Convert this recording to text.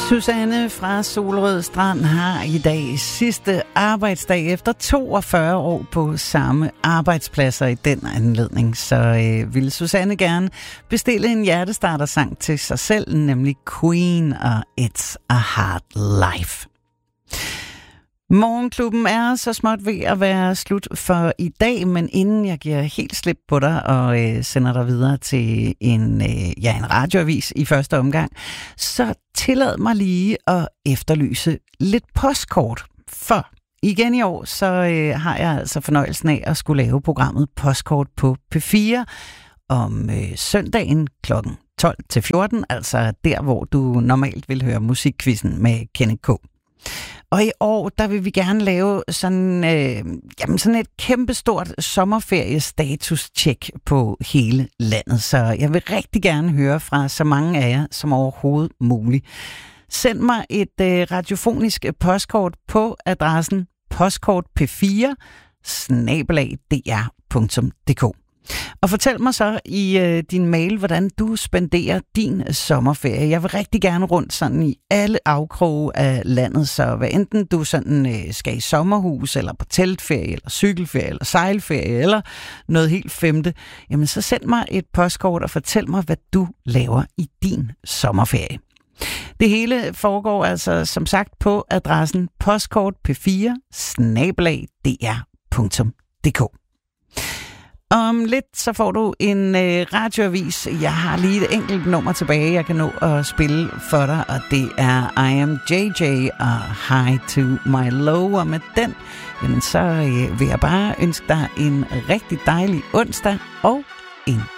Susanne fra Solrød Strand har i dag sidste arbejdsdag efter 42 år på samme arbejdspladser i den anledning. Så ville Susanne gerne bestille en hjertestartersang til sig selv, nemlig Queen og It's a Hard Life. Morgenklubben er så småt ved at være slut for i dag, men inden jeg giver helt slip på dig og sender dig videre til en radioavis i første omgang, så tillad mig lige at efterlyse lidt postkort. For igen i år, så har jeg altså fornøjelsen af at skulle lave programmet Postkort på P4 om søndagen kl. 12-14, altså der, hvor du normalt vil høre musikquizzen med Kenneth K. Og i år, der vil vi gerne lave sådan et kæmpestort sommerferiestatus-tjek på hele landet. Så jeg vil rigtig gerne høre fra så mange af jer som overhovedet muligt. Send mig et radiofonisk postkort på adressen postkort.p4@dr.dk. Og fortæl mig så i din mail, hvordan du spenderer din sommerferie. Jeg vil rigtig gerne rundt sådan i alle afkroge af landet, så hvad enten du sådan skal i sommerhus, eller på teltferie, eller cykelferie, eller sejlferie, eller noget helt femte, jamen så send mig et postkort og fortæl mig, hvad du laver i din sommerferie. Det hele foregår altså som sagt på adressen postkort.p4@dr.dk. Om lidt så får du en radioavis. Jeg har lige et enkelt nummer tilbage, jeg kan nå at spille for dig, og det er I Am JJ og High to My Low. Og med den, jamen så vil jeg bare ønske dig en rigtig dejlig onsdag og en